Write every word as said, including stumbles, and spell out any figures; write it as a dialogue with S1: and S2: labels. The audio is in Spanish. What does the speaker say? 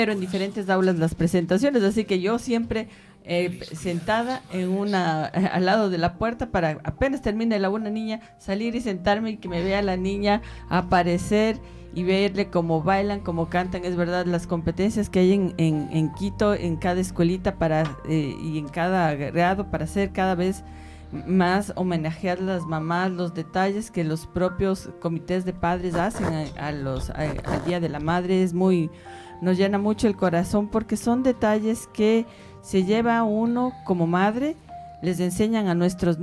S1: pero en diferentes aulas las presentaciones, así que yo siempre eh, sentada en una al lado de la puerta para apenas termine la una niña salir y sentarme y que me vea la niña aparecer y verle cómo bailan, cómo cantan. Es verdad, las competencias que hay en, en, en Quito, en cada escuelita para eh, y en cada grado para hacer cada vez más homenajear a las mamás, los detalles que los propios comités de padres hacen a, a los a, al Día de la Madre, es muy, nos llena mucho el corazón porque son detalles que se lleva uno como madre, les enseñan a nuestros